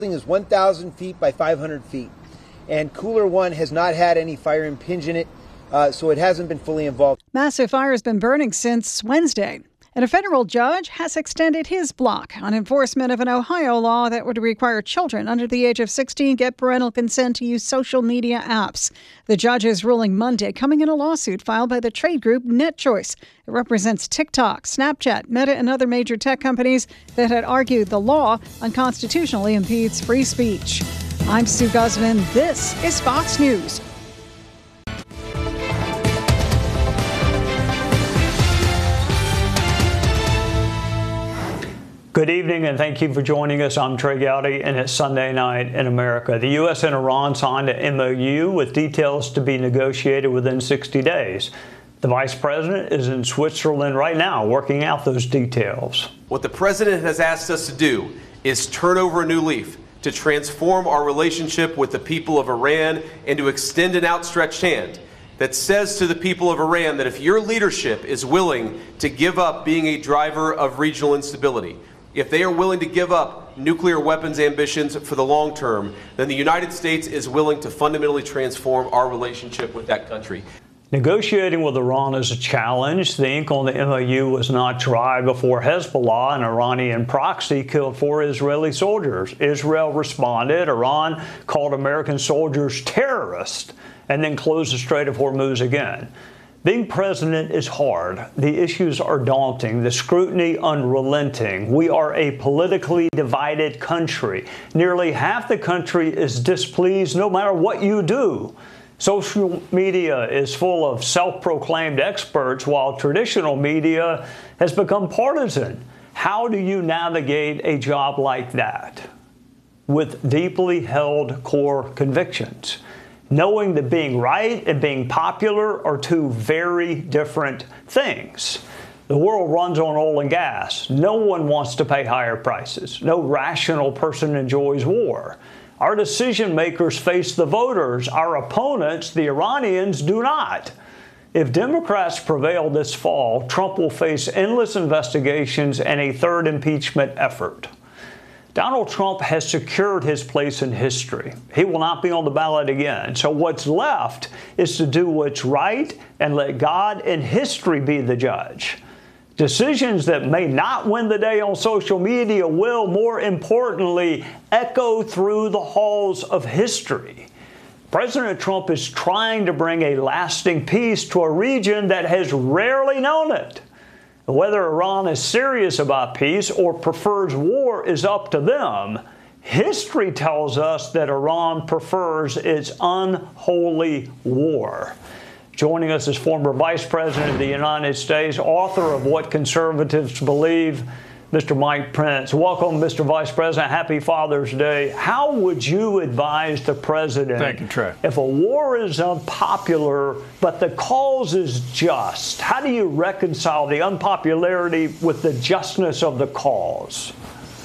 is 1,000 feet by 500 feet. And Cooler 1 has not had any fire impinge in it, so it hasn't been fully involved. Massive fire has been burning since Wednesday. And a federal judge has extended his block on enforcement of an Ohio law that would require children under the age of 16 get parental consent to use social media apps. The judge is ruling Monday, coming in a lawsuit filed by the trade group NetChoice. It represents TikTok, Snapchat, Meta, and other major tech companies that had argued the law unconstitutionally impedes free speech. I'm Sue Guzman. This is Fox News. Good evening, and thank you for joining us. I'm Trey Gowdy, and it's Sunday night in America. The U.S. and Iran signed an MOU with details to be negotiated within 60 days. The vice president is in Switzerland right now working out those details. What the president has asked us to do is turn over a new leaf, to transform our relationship with the people of Iran and to extend an outstretched hand that says to the people of Iran that if your leadership is willing to give up being a driver of regional instability, if they are willing to give up nuclear weapons ambitions for the long term, then the United States is willing to fundamentally transform our relationship with that country. Negotiating with Iran is a challenge. The ink on the MOU was not dry before Hezbollah, an Iranian proxy, killed 4 Israeli soldiers. Israel responded. Iran called American soldiers terrorists and then closed the Strait of Hormuz again. Being president is hard. The issues are daunting, the scrutiny unrelenting. We are a politically divided country. Nearly half the country is displeased no matter what you do. Social media is full of self-proclaimed experts, while traditional media has become partisan. How do you navigate a job like that with deeply held core convictions, knowing that being right and being popular are two very different things? The world runs on oil and gas. No one wants to pay higher prices. No rational person enjoys war. Our decision makers face the voters. Our opponents, the Iranians, do not. If Democrats prevail this fall, Trump will face endless investigations and a third impeachment effort. Donald Trump has secured his place in history. He will not be on the ballot again. So what's left is to do what's right and let God and history be the judge. Decisions that may not win the day on social media will, more importantly, echo through the halls of history. President Trump is trying to bring a lasting peace to a region that has rarely known it. Whether Iran is serious about peace or prefers war is up to them. History tells us that Iran prefers its unholy war. Joining us is former Vice President of the United States, author of What Conservatives Believe, Mr. Mike Pence. Welcome, Mr. Vice President. Happy Father's Day. How would you advise the president, thank you, Trey, if a war is unpopular but the cause is just? How do you reconcile the unpopularity with the justness of the cause?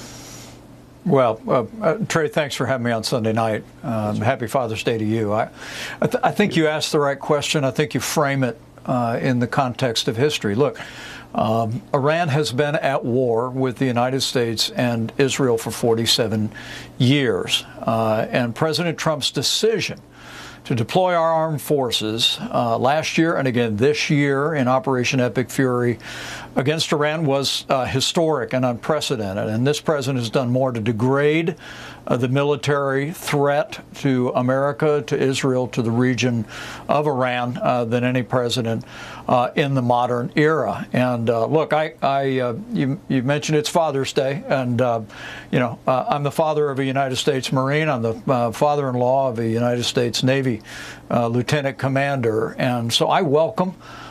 Well, Trey, thanks for having me on Sunday night. Happy Father's Day to you. I think you asked the right question. I think you frame it in the context of history. Look, Iran has been at war with the United States and Israel for 47 years. And President Trump's decision to deploy our armed forces last year and again this year in Operation Epic Fury against Iran was historic and unprecedented. And this president has done more to degrade the military threat to America, to Israel, to the region of Iran than any president in the modern era. And look, you mentioned it's Father's Day, and I'm the father of a United States Marine. I'm the father-in-law of a United States Navy lieutenant commander, and so I welcome